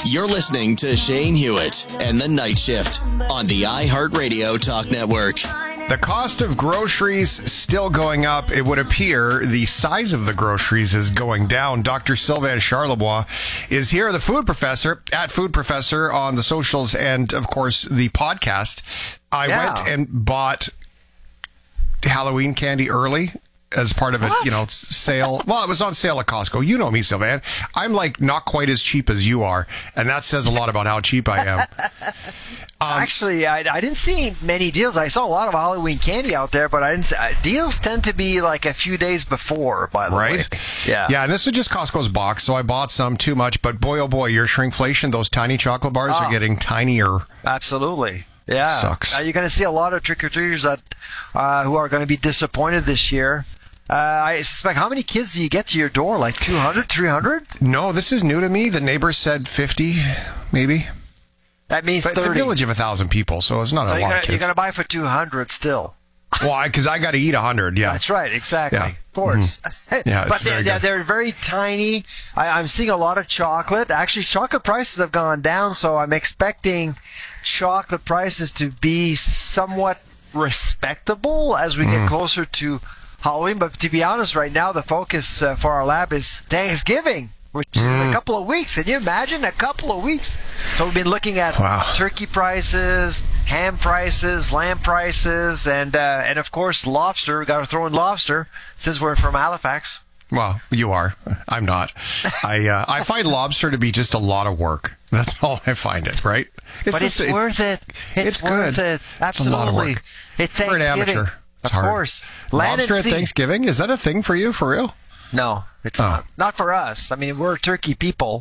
You're listening to Shane Hewitt and the Night Shift on the iHeartRadio Talk Network. The cost of groceries still going up. It would appear the size of the groceries is going down. Dr. Sylvain Charlebois is here, the food professor, at Food Professor on the socials and, of course, the podcast. I went and bought Halloween candy early as part of a, sale. Well, it was on sale at Costco. You know me, Sylvain. I'm like not quite as cheap as you are, and that says a lot about how cheap I am. Actually, I didn't see many deals. I saw a lot of Halloween candy out there, but I didn't. Deals tend to be like a few days before, by the way. Yeah. Yeah, and this is just Costco's box, so I bought some too much. But boy, oh boy, your shrinkflation, those tiny chocolate bars are getting tinier. Absolutely. Yeah. Sucks. You're going to see a lot of trick-or-treaters that who are going to be disappointed this year. I suspect, how many kids do you get to your door? Like 200, 300? No, this is new to me. The neighbors said 50, maybe. That means but 30. It's a village of 1,000 people, so it's not a lot of kids. You're going to buy for 200 still. Well, because I got to eat 100, yeah. That's right, exactly. Yeah. Of course. Mm-hmm. Yeah, but they're very tiny. I'm seeing a lot of chocolate. Actually, chocolate prices have gone down, so I'm expecting chocolate prices to be somewhat respectable as we get closer to Halloween. But to be honest, right now, the focus for our lab is Thanksgiving, which is in a couple of weeks. Can you imagine? A couple of weeks. So we've been looking at turkey prices, ham prices, lamb prices, and of course, lobster. We've got to throw in lobster since we're from Halifax. Well, you are. I'm not. I find lobster to be just a lot of work. That's all I find it, right? But it's worth it. It's worth good. it. Absolutely. It's a lot of work. It's for an Thanksgiving. amateur. Of course. Lobster at Thanksgiving? Is that a thing for you, for real? No, it's not. Not for us. I mean, we're turkey people.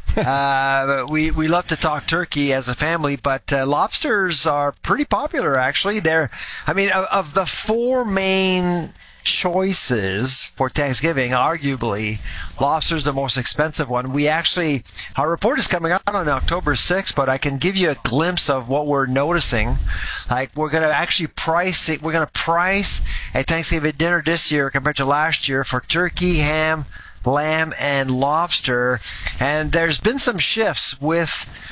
We love to talk turkey as a family, but lobsters are pretty popular, actually. Of the four main choices for Thanksgiving, arguably lobster's the most expensive one. Our report is coming out on October 6th, but I can give you a glimpse of what we're noticing. Like, we're going to actually price it. We're going to price a Thanksgiving dinner this year compared to last year for turkey, ham, lamb, and lobster. And there's been some shifts with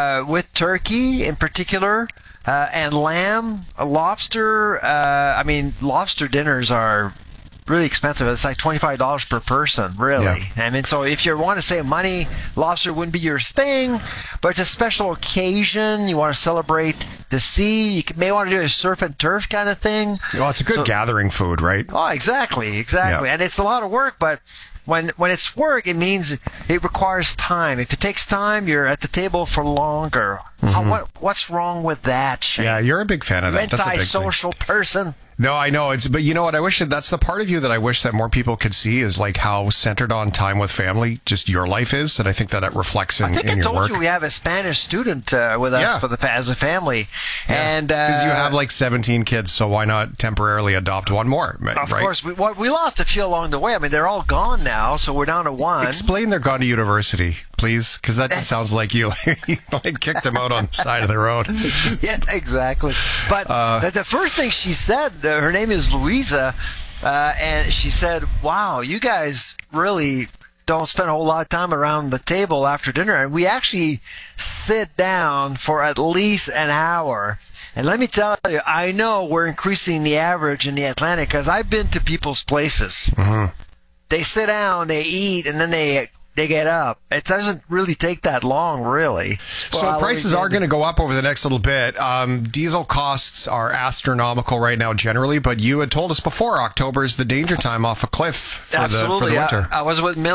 turkey in particular. And lamb, lobster, lobster dinners are really expensive. It's like $25 per person, really. Yeah. I mean, so if you want to save money, lobster wouldn't be your thing, but it's a special occasion. You want to celebrate the sea. You may want to do a surf and turf kind of thing. Well, it's a good gathering food, right? Oh, exactly. Yeah. And it's a lot of work, but when it's work, it means it requires time. If it takes time, you're at the table for longer. What's wrong with that, Shane? Yeah, you're a big fan of that. That's a big antisocial person. No, I know. But you know what? That's the part of you that I wish that more people could see is like how centered on time with family just your life is. And I think that it reflects in your work. I think I told you we have a Spanish student with us as a family. Yeah. And because you have like 17 kids, so why not temporarily adopt one more? Of course. We lost a few along the way. I mean, they're all gone now, so we're down to one. Explain they're gone to university, please, because that just sounds like you kicked them out on the side of the road. Yeah, exactly. But the first thing she said, her name is Louisa, and she said, wow, you guys really don't spend a whole lot of time around the table after dinner. And we actually sit down for at least an hour. And let me tell you, I know we're increasing the average in the Atlantic because I've been to people's places. Mm-hmm. They sit down, they eat, and then they get up. It doesn't really take that long, really. So prices are going to go up over the next little bit. Diesel costs are astronomical right now generally, but you had told us before October is the danger time off a cliff for the winter. I was with